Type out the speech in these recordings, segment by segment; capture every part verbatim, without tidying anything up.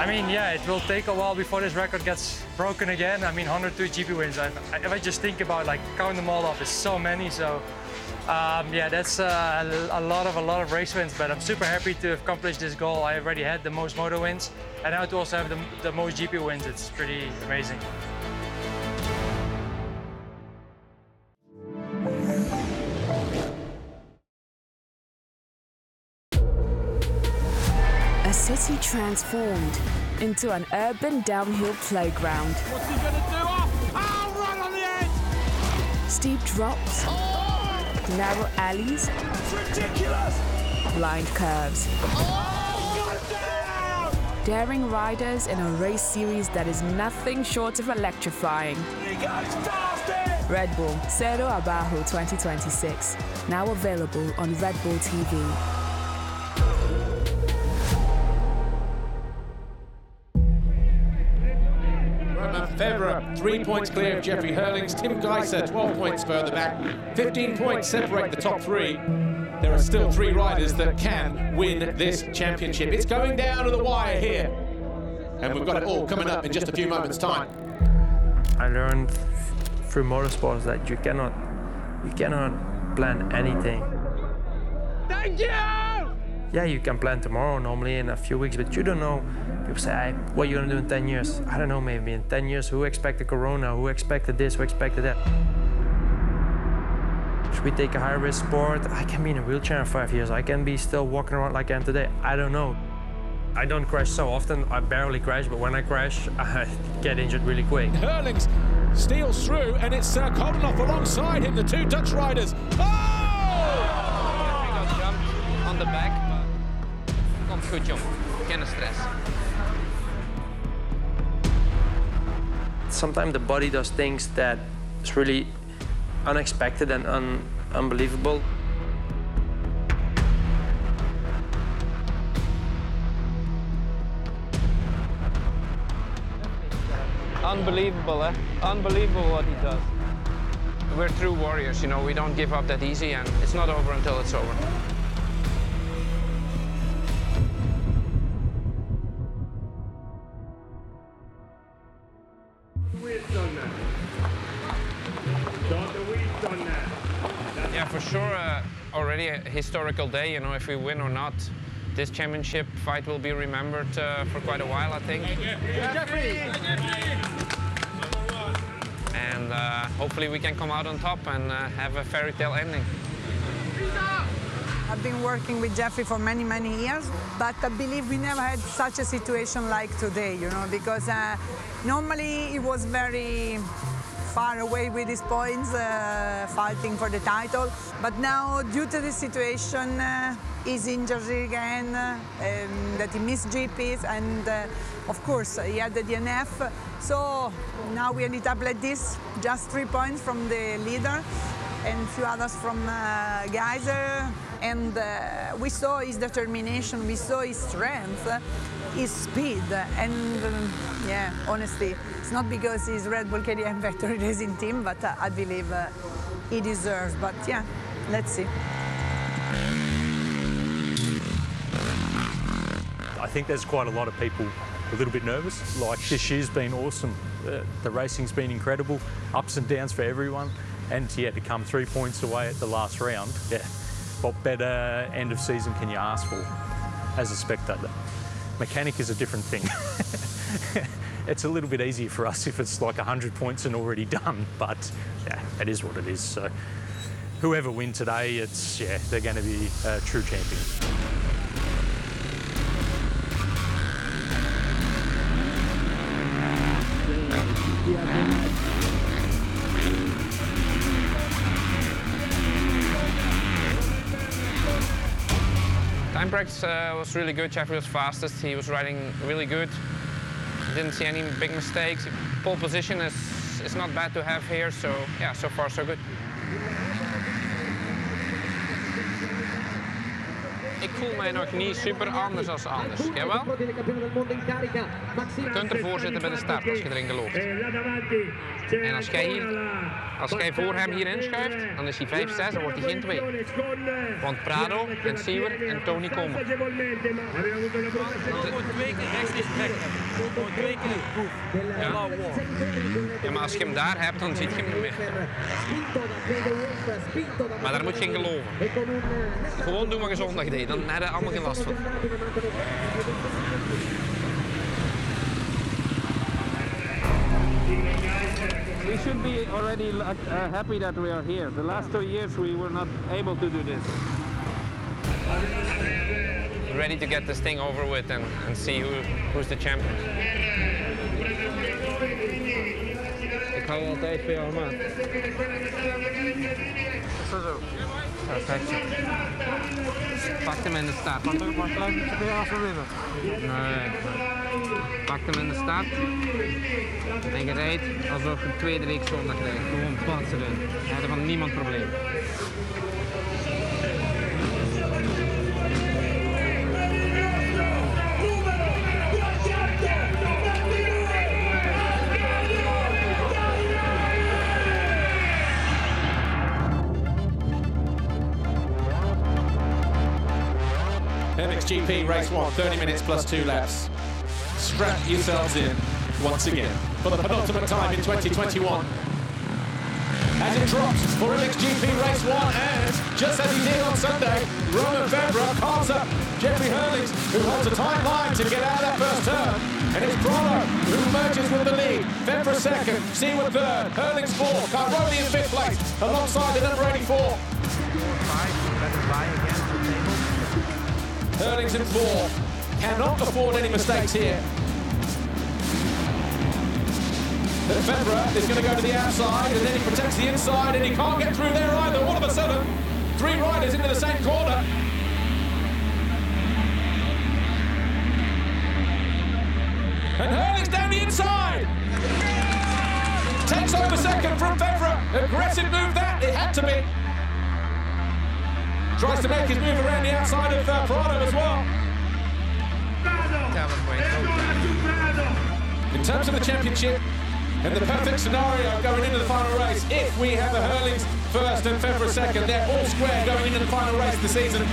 I mean, yeah, it will take a while before this record gets broken again. I mean, one hundred two G P wins. I, if I just think about like count them all up, it's so many. So, um, yeah, that's uh, a lot of a lot of race wins. But I'm super happy to have accomplished this goal. I already had the most moto wins, and now to also have the, the most G P wins, it's pretty amazing. A city transformed into an urban downhill playground. What's he gonna do? Oh, oh right on the edge! Steep drops, oh! narrow alleys, It's ridiculous! blind curves. Oh, got down! Daring riders in a race series that is nothing short of electrifying. He goes past it! Red Bull Cerro Abajo twenty twenty-six, now available on Red Bull T V. Febvre, three points clear of Jeffrey Herlings. Tim Gajser, twelve points further back. fifteen points separate the top three. There are still three riders that can win this championship. It's going down to the wire here. And we've got it all coming up in just a few moments' time. I learned through motorsports that you cannot, you cannot plan anything. Thank you! Yeah, you can plan tomorrow normally in a few weeks, but you don't know. People say, hey, what are you gonna do in ten years? I don't know, maybe in ten years, who expected Corona? Who expected this? Who expected that? Should we take a high-risk sport? I can be in a wheelchair in five years. I can be still walking around like I am today. I don't know. I don't crash so often. I barely crash, but when I crash, I get injured really quick. Herlings steals through, and it's uh, Koldenhoff alongside him, the two Dutch riders. Oh! He got jumped on the back. Komt goed, jong. Geen stress. Sometimes the body does things that is really unexpected and un unbelievable. Unbelievable, eh? Unbelievable what he does. We're true warriors, you know, we don't give up that easy, and it's not over until it's over. Yeah, for sure, uh, already a historical day, you know, if we win or not. This championship fight will be remembered uh, for quite a while, I think. And uh, hopefully we can come out on top and uh, have a fairy tale ending. I've been working with Jeffrey for many, many years, but I believe we never had such a situation like today, you know, because uh, normally it was very far away with his points, uh, fighting for the title. But now, due to the situation, uh, he's injured again, uh, um, that he missed G Ps, and uh, of course, he had the D N F. So now we ended up like this, just three points from the leader and a few others from uh, Gajser. And uh, we saw his determination, we saw his strength, his speed, and um, yeah, honestly, it's not because he's Red Bull K T M Factory Racing Team, but uh, I believe uh, he deserves. But yeah, let's see. I think there's quite a lot of people a little bit nervous. Like, this year's been awesome. Uh, the racing's been incredible, ups and downs for everyone. And yeah, to come three points away at the last round, yeah, what better end of season can you ask for as a spectator? Mechanic is a different thing. It's a little bit easier for us if it's like one hundred points and already done, but yeah, it is what it is. So whoever wins today, it's, yeah, they're going to be uh, true champions. Time practice uh, was really good. Jeffrey was fastest. He was riding really good. Didn't see any big mistakes. Pole position is, is not bad to have here, so yeah, so far so good. Ik voel mij nog niet super anders als anders, jawel? Je kunt ervoor zitten bij de start als je erin gelooft. En als jij, hier, als jij voor hem hier inschuift, dan is hij vijf zes, dan wordt hij geen twee. Want Prado en Siever en Tony komen. twee keer rechts is weg hebben. Gewoon twee keer boef. Ja. Blauw wall. Ja, maar als je hem daar hebt, dan ziet je hem niet meer. Maar daar moet je in geloven. Gewoon doen wat je zondag deed, dan heb je er allemaal geen last van. We should be already uh, happy that we are here. The last two years we were not able to do this. Ready to get this thing over with and, and see who, who's the champion. Ik hou altijd van jou, man. Zo zo. Perfect. Pak hem in de start. Mag ik gelijk iets meer afwinnen? Nee. Pak hem in de start. En je rijdt alsof je tweede week zondag rijdt. Gewoon patsen erin. Je hebt er van niemand probleem. M X G P race one, thirty minutes plus two laps. Strap yourselves in once again for the penultimate time in twenty twenty-one. As it drops for M X G P race one, and just as he did on Sunday, Romain Febvre calls up Jeffrey Herlings, who holds a tight line to get out of that first turn. And it's Brother who merges with the lead. Febvre second, Seward third, Herlings fourth, Caroni in fifth place, alongside the number eighty-four. Herlings in four, cannot afford any mistakes here. But Febvre is going to go to the outside, and then he protects the inside, and he can't get through there either. All of a sudden, three riders into the same corner. And Herlings down the inside. Takes over second from Febvre. Aggressive move that, it had to be. Tries to make his move around the outside of uh, Prado as well. In terms of the championship and the perfect scenario going into the final race, if we have the Herlings first and Febvre second, they're all square going into the final race of the season.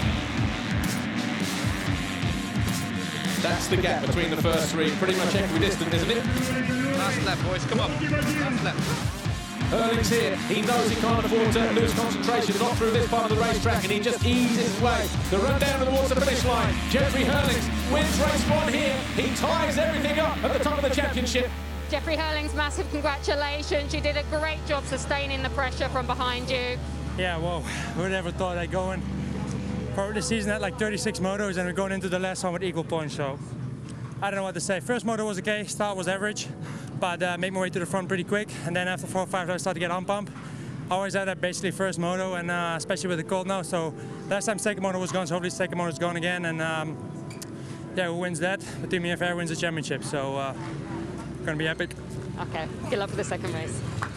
That's the gap between the first three, pretty much equidistant, isn't it? Last lap, boys, come on. Last lap. Herlings here, he knows he can't afford to lose concentration, not through this part of the racetrack, and he just eases his way. The run down towards the finish line. Jeffrey Herlings wins race one here. He ties everything up at the top of the championship. Jeffrey Herlings, massive congratulations. You did a great job sustaining the pressure from behind you. Yeah, well, who would ever thought I'd go in for the season at like thirty-six motos and we're going into the last one with equal points, so I don't know what to say. First moto was okay, start was average, but uh, made my way to the front pretty quick, and then after four or five I started to get on pump. I always had that basically first moto, and uh, especially with the cold now, so last time second moto was gone, so hopefully second moto is gone again, and um, yeah, who wins that? The Team E F R wins the championship, so uh, gonna be epic. Okay, good luck for the second race.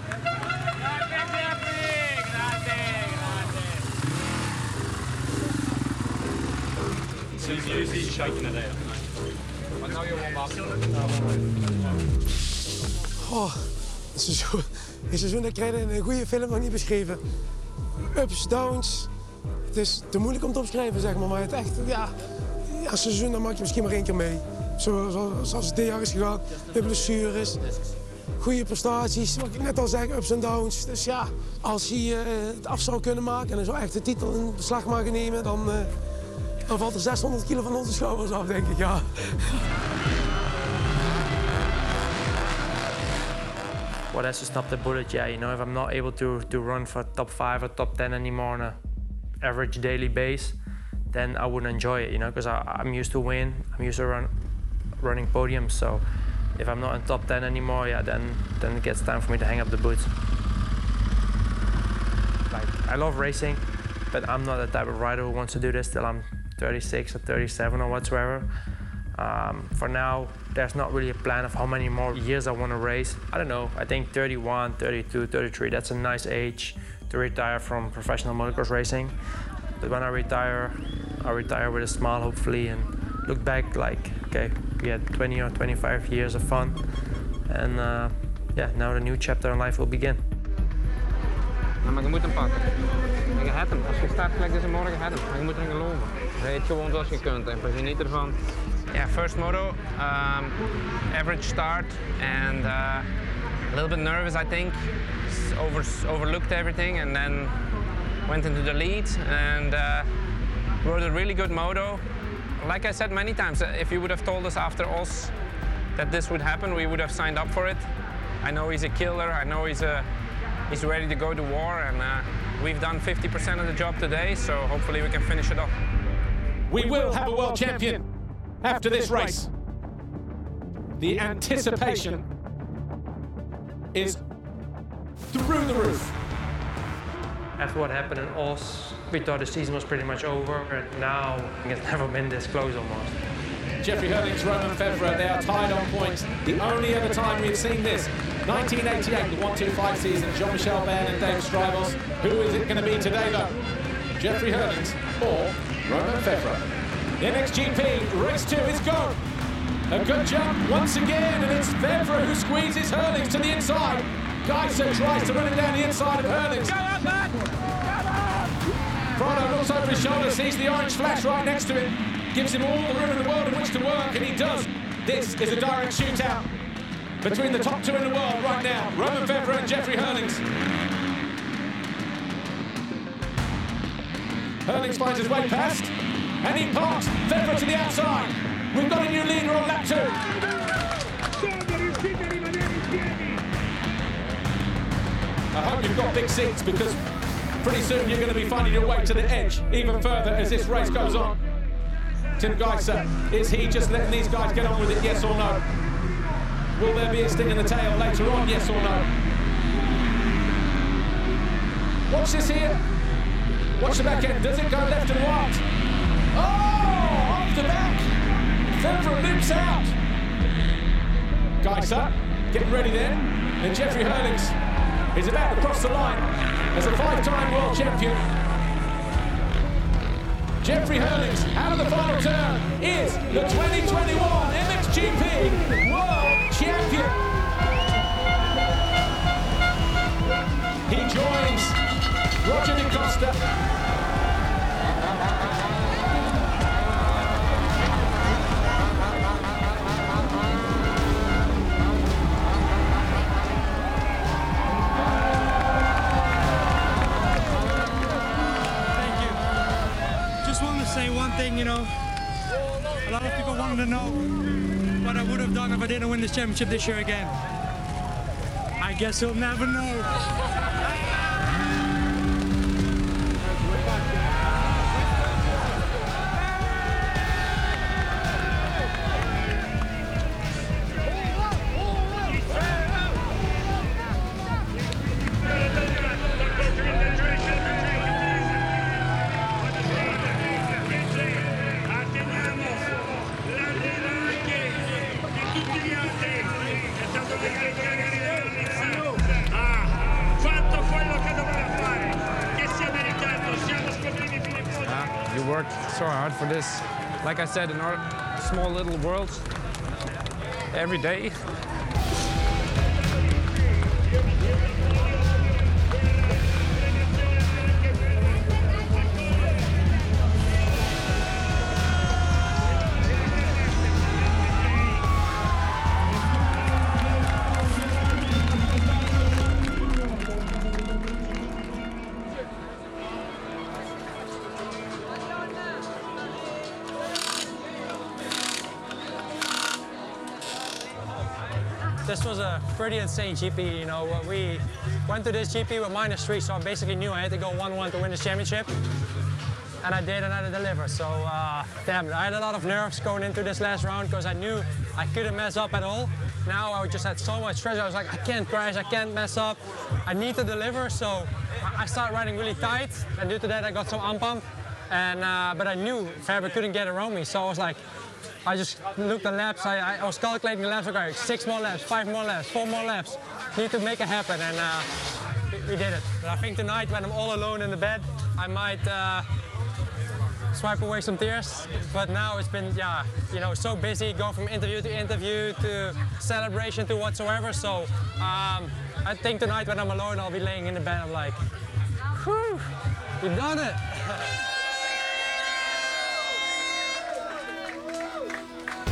So he's usually shaking it out. But now you warm up. Oh, het seizoen, het seizoen dat krijg je in een goede film nog niet beschreven. Ups, downs. Het is te moeilijk om te omschrijven, zeg maar. Maar het echt, ja, ja, een seizoen dat maak je misschien maar één keer mee. Zo, zo, zoals het dit jaar is gegaan. De blessures, goede prestaties, wat ik net al zei, ups en downs. Dus ja, als hij uh, het af zou kunnen maken en zo echt de titel in beslag mag nemen, dan, uh, dan valt er zeshonderd kilo van onze schouders af, denk ik, ja. What has to stop the bullet? Yeah, you know, if I'm not able to, to run for top five or top ten anymore on a average daily base, then I wouldn't enjoy it, you know, because I'm used to win, I'm used to run, running podiums, so if I'm not in top ten anymore, yeah, then, then it gets time for me to hang up the boots. Like, I love racing, but I'm not the type of rider who wants to do this till I'm thirty-six or thirty-seven or whatsoever. Um, for now, there's not really a plan of how many more years I want to race. I don't know, I think thirty-one, thirty-two, thirty-three, that's a nice age to retire from professional motocross racing. But when I retire, I'll retire with a smile, hopefully, and look back like, okay, we had twenty or twenty-five years of fun. And uh, yeah, now the new chapter in life will begin. Nou, maar je moet hem pakken. En je hebt hem. Als je start gelijk deze morgen, je hebt hem. Maar je moet erin geloven. Rijd gewoon zoals je kunt en geniet ervan. Yeah, first moto, um, average start, and uh, a little bit nervous, I think. Over, overlooked everything, and then went into the lead and uh, rode a really good moto. Like I said many times, if you would have told us after Oss that this would happen, we would have signed up for it. I know he's a killer. I know he's a he's ready to go to war, and uh, we've done fifty percent of the job today, so hopefully we can finish it off. We will have a world champion after this race. The anticipation is through the roof. After what happened in Oss, we thought the season was pretty much over, and now it's never been this close almost. Jeffrey Herlings, Romain Febvre, they are tied on points. The only other time we've seen this, nineteen eighty-eight, the one two five season, Jean-Michel Bern and Dave Strijbos. Who is it going to be today, though? Jeffrey Herlings or Romain Febvre? N X G P, race two, it's go. A good jump once again, and it's Febvre who squeezes Herlings to the inside. Gajser tries to run it down the inside of Herlings. Prado looks over his shoulder, sees the orange flash right next to him, gives him all the room in the world in which to work, and he does. This is a direct shootout between the top two in the world right now, Romain Febvre and Jeffrey Herlings. Herlings finds his way past, and he parks Febvre to the outside. We've got a new leader on lap two. I hope you've got big seats, because pretty soon you're going to be finding your way to the edge even further as this race goes on. Tim Gajser, is he just letting these guys get on with it, yes or no? Will there be a sting in the tail later on, yes or no? Watch this here. Watch the back end. Does it go left and right? Oh, off the back. Febvre loops out. Gajser getting ready then. And Jeffrey Herlings is about to cross the line as a five-time world champion. Jeffrey Herlings, out of the final turn, is the twenty twenty-one M X G P World Champion. He joins Roger De Coster. Say one thing, you know, a lot of people wanted to know what I would have done if I didn't win this championship this year again. I guess you'll never know. You worked so hard for this. Like I said, in our small little world, every day. This was a pretty insane G P, you know. We went to this G P with minus three, so I basically knew I had to go one one to win this championship. And I did, and I delivered. So, uh, damn, I had a lot of nerves going into this last round because I knew I couldn't mess up at all. Now I just had so much stress. I was like, I can't crash, I can't mess up. I need to deliver, so I started riding really tight, and due to that I got some unpump. And, uh, but I knew Febvre couldn't get around me, so I was like, I just looked at laps, I, I was calculating the laps, okay, six more laps, five more laps, four more laps. Need to make it happen, and uh, we, we did it. But I think tonight, when I'm all alone in the bed, I might uh, swipe away some tears. But now it's been, yeah, you know, so busy, going from interview to interview to celebration to whatsoever. So um, I think tonight when I'm alone, I'll be laying in the bed, I'm like, whew, we've done it.